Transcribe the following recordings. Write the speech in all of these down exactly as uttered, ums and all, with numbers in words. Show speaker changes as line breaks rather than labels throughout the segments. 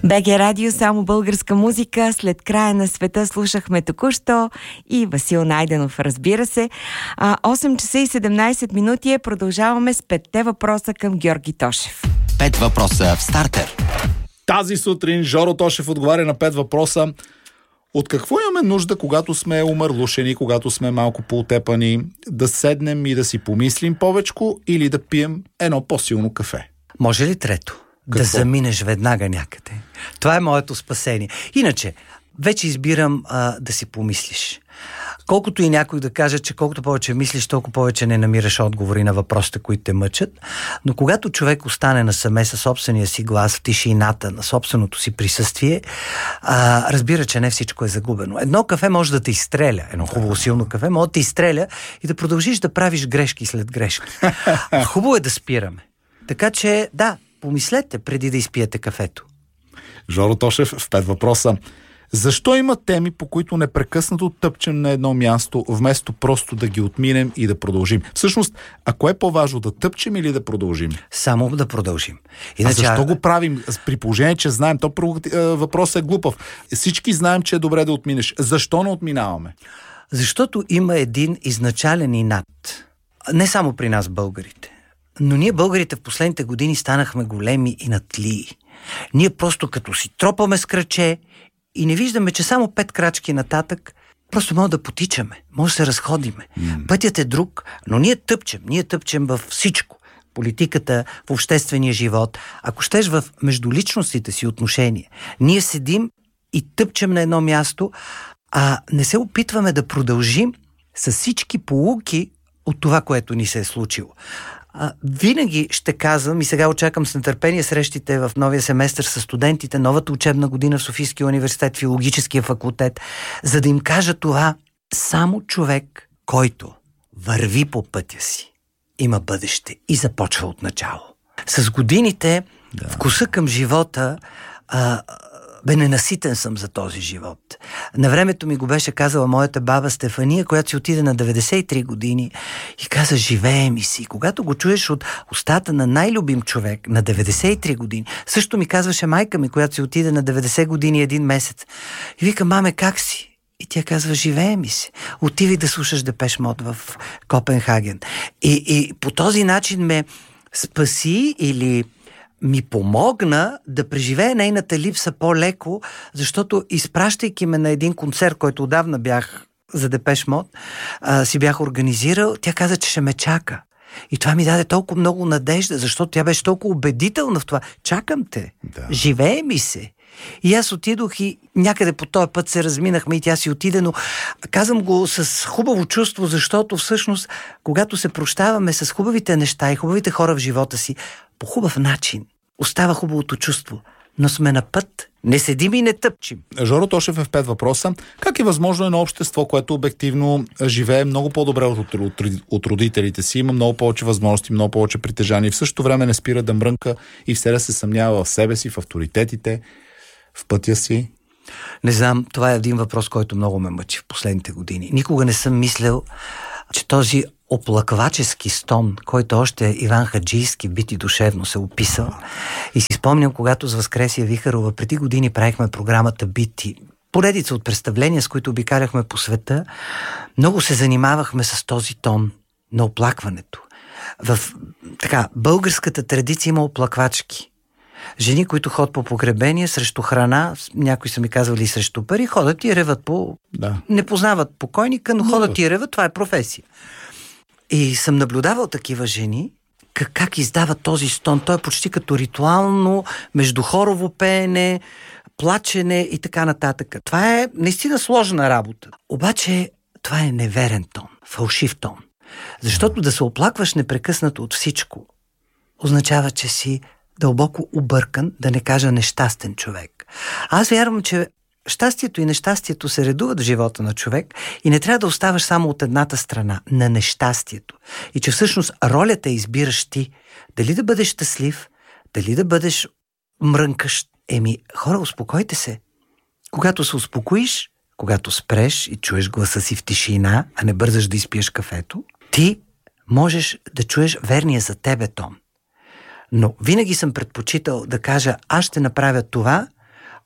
БГ Радио, само българска музика. След края на света слушахме току-що и Васил Найденов, разбира се. А, осем часа и седемнайсет минути е. Продължаваме с петте въпроса към Георги Тошев.
Пет въпроса в стартер.
Тази сутрин Жоро Тошев отговаря на пет въпроса. От какво имаме нужда, когато сме умърлушени, когато сме малко поутепани, да седнем и да си помислим повечко или да пием едно по-силно кафе?
Може ли трето? Какво? Да заминеш веднага някъде. Това е моето спасение. Иначе, вече избирам а, да си помислиш. Колкото и някой да каже, че колкото повече мислиш, толкова повече не намираш отговори на въпросите, които те мъчат. Но когато човек остане насаме със собствения си глас, в тишината, на собственото си присъствие, а, разбира, че не всичко е загубено. Едно кафе може да те изстреля, едно хубаво силно кафе може да те изстреля и да продължиш да правиш грешки след грешки. Хубаво е да спираме. Така че, да, помислете преди да изпиете кафето.
Жоро Тошев в пет въпроса. Защо има теми, по които непрекъснато тъпчем на едно място, вместо просто да ги отминем и да продължим? Всъщност, ако е по-важно да тъпчем или да продължим?
Само да продължим.
Иначе... А защо го правим? При положение, че знаем, то въпросът е глупав. Всички знаем, че е добре да отминеш. Защо не отминаваме?
Защото има един изначален инат. Не само при нас, българите. Но ние, българите, в последните години станахме големи инатлии. Ние просто като си тропаме с краче и не виждаме, че само пет крачки нататък просто може да потичаме, може да се разходиме. Mm. Пътят е друг, но ние тъпчем. Ние тъпчем във всичко. Политиката, в обществения живот. Ако щеш в междуличностите си отношения. Ние седим и тъпчем на едно място, а не се опитваме да продължим с всички поуки от това, което ни се е случило. А, винаги ще казвам и сега очаквам с нетърпение срещите в новия семестър с студентите, новата учебна година в Софийския университет, филологическия факултет, за да им кажа това: само човек, който върви по пътя си, има бъдеще и започва от начало. С годините да. Вкуса към живота а, бе, ненаситен съм за този живот. На времето ми го беше казала моята баба Стефания, която си отиде на деветдесет и три години и каза: живее ми си. Когато го чуеш от устата на най-любим човек на деветдесет и три години, също ми казваше майка ми, която си отиде на деветдесет години един месец. И вика: маме, как си? И тя казва: живее ми си. Отиви да слушаш Депеш Мод в Копенхаген. И, и по този начин ме спаси или ми помогна да преживея нейната липса по-леко, защото изпращайки ме на един концерт, който отдавна бях за Депеш Мод, а, си бях организирал, тя каза, че ще ме чака. И това ми даде толкова много надежда, защото тя беше толкова убедителна в това. Чакам те, да. Живее ми се. И аз отидох и някъде по този път се разминахме и тя си отиде, но казвам го с хубаво чувство, защото всъщност, когато се прощаваме с хубавите неща и хубавите хора в живота си, по хубав начин остава хубавото чувство, но сме на път, не седим и не тъпчим.
Жоро Тошев е в пет въпроса. Как е възможно едно общество, което обективно живее много по-добре от, от, от родителите си, има много повече възможности, много повече притежания и в същото време не спира да мрънка и все да се съмнява в себе си, в авторитетите, в пътя си?
Не знам, това е един въпрос, който много ме мъчи в последните години. Никога не съм мислил, че този оплаквачески стон, който още Иван Хаджийски бит и душевно се описал. И си спомням, когато с Възкресия Вихарова преди години правихме програмата Бити, поредица от представления, с които обикаляхме по света, много се занимавахме с този тон на оплакването. В така, българската традиция има оплаквачки. Жени, които ходят по погребение срещу храна, някои са ми казвали срещу пари, ходят и реват по... Да. Не познават покойника, но ходят и реват, това е професия. И съм наблюдавал такива жени, как, как издават този стон. Той е почти като ритуално, междухорово пеене, плачене и така нататък. Това е наистина сложна работа. Обаче това е неверен тон, фалшив тон. Защото да се оплакваш непрекъснато от всичко означава, че си дълбоко объркан, да не кажа нещастен човек. Аз вярвам, че щастието и нещастието се редуват в живота на човек и не трябва да оставаш само от едната страна, на нещастието. И че всъщност ролята избираш ти. Дали да бъдеш щастлив, дали да бъдеш мрънкащ. Еми, хора, успокойте се. Когато се успокоиш, когато спреш и чуеш гласа си в тишина, а не бързаш да изпиеш кафето, ти можеш да чуеш верния за тебе тон. Но винаги съм предпочитал да кажа: аз ще направя това,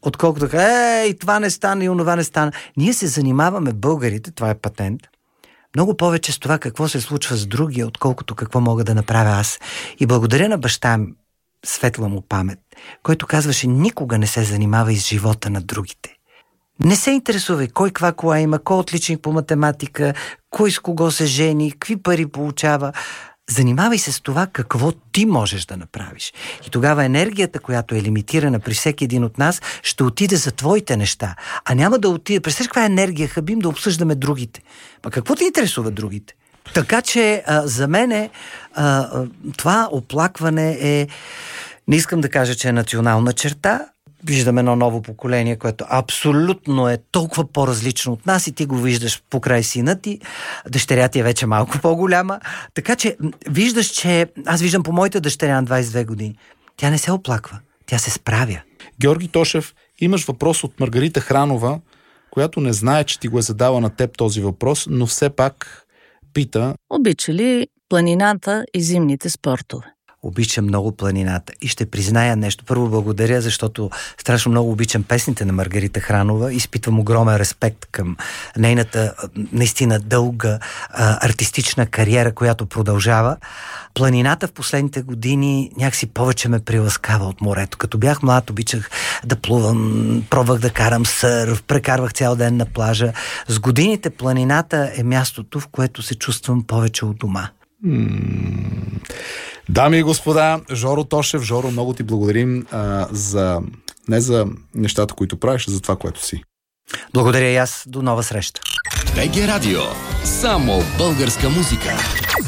отколкото ей, това не стана и онова не стана. Ние се занимаваме, българите, това е патент, много повече с това какво се случва с другия, отколкото какво мога да направя аз. И благодаря на баща ми, светла му памет, който казваше: никога не се занимавай с живота на другите. Не се интересувай кой каква кола има, кой отличник по математика, кой с кого се жени, какви пари получава. Занимавай се с това какво ти можеш да направиш. И тогава енергията, която е лимитирана при всеки един от нас, ще отиде за твоите неща, а няма да отиде. Представяш каква е енергия, Хабим, да обсъждаме другите. Ма какво те интересува другите? Така че а, за мен е, а, това оплакване е, не искам да кажа, че е национална черта. Виждам едно ново поколение, което абсолютно е толкова по-различно от нас и ти го виждаш покрай сина ти. Дъщеря ти е вече малко по-голяма. Така че виждаш, че аз виждам по моята дъщеря на двайсет и две години. Тя не се оплаква, тя се справя.
Георги Тошев, имаш въпрос от Маргарита Хранова, която не знае, че ти го е задала на теб този въпрос, но все пак пита:
обича ли планината и зимните спортове?
Обичам много планината и ще призная нещо. Първо благодаря, защото страшно много обичам песните на Маргарита Хранова. Изпитвам огромен респект към нейната наистина дълга а, артистична кариера, която продължава. Планината в последните години някакси повече ме приласкава от морето. Като бях млад, обичах да плувам, пробвах да карам сърф, прекарвах цял ден на плажа. С годините планината е мястото, в което се чувствам повече от дома.
Дами и господа, Жоро Тошев. Жоро, много ти благодарим а, за не за нещата, които правиш, а за това, което си.
Благодаря и аз. До нова среща.
БГ Радио. Само българска музика.